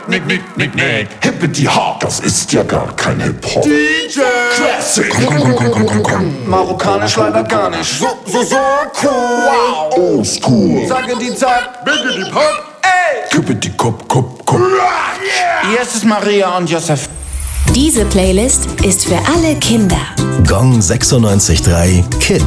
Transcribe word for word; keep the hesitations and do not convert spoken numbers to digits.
nick, nick, nick, nick. Hippity Hop, das ist ja gar kein Hip-Hop. D J Classic. Komm, komm, komm, komm, komm, komm. Marokkanisch leider gar nicht. So, so, so cool. Wow. Old School. Sage die Zeit. Biggity Pop. Ey. Kippity Kop, Kop, Kop. Hier ist Maria und Josef. Diese Playlist ist für alle Kinder. Gong sechsundneunzig Komma drei Kids.